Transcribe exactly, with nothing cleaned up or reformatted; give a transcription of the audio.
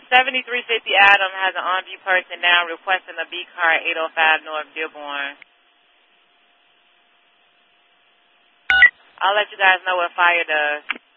seventy-three fifty Adam has an on-view person now requesting a B car at eight oh five North Dearborn. I'll let you guys know what fire does.